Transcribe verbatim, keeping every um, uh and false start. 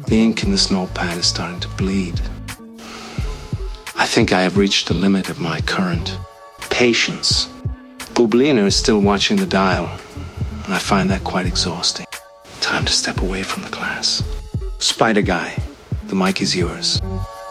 The ink in this notepad is starting to bleed. I think I have reached the limit of my current patience. Bublina is still watching the dial, and I find that quite exhausting. Time to step away from the class. Spider Guy, the mic is yours.